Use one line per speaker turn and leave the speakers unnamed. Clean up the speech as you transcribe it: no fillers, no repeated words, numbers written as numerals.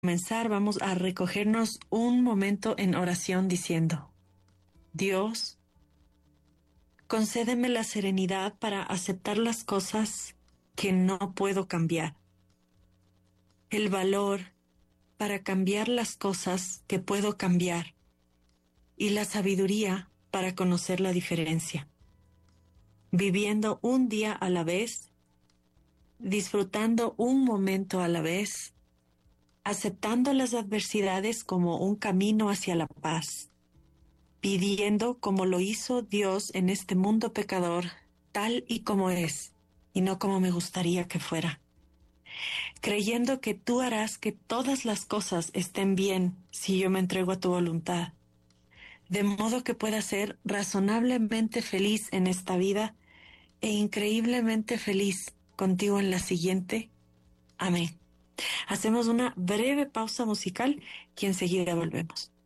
comenzar, vamos a recogernos un momento en oración diciendo: Dios, concédeme la serenidad para aceptar las cosas que no puedo cambiar, el valor para cambiar las cosas que puedo cambiar y la sabiduría para conocer la diferencia, viviendo un día a la vez, disfrutando un momento a la vez, aceptando las adversidades como un camino hacia la paz, pidiendo como lo hizo Dios en este mundo pecador, tal y como es, y no como me gustaría que fuera, creyendo que tú harás que todas las cosas estén bien si yo me entrego a tu voluntad, de modo que pueda ser razonablemente feliz en esta vida e increíblemente feliz contigo en la siguiente. Amén. Hacemos una breve pausa musical y enseguida volvemos.